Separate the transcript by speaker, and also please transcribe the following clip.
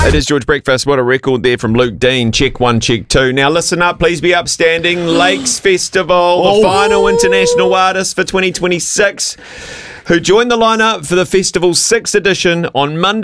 Speaker 1: It is George Breakfast. What a record there from Luke Dean. Check 1, check 2. Now listen up, please be upstanding. Lakes Festival, the final international artist for 2026, who joined the lineup for the festival's 6th edition on Monday.